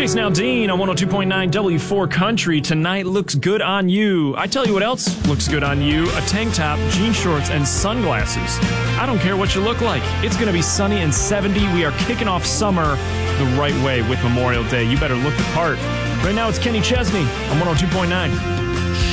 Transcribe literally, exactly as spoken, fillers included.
Jason Aldean on one oh two point nine W four Country. Tonight looks good on you. I tell you what else looks good on you. A tank top, jean shorts, and sunglasses. I don't care what you look like. It's going to be sunny and seventy. We are kicking off summer the right way with Memorial Day. You better look the part. Right now it's Kenny Chesney on one oh two point nine.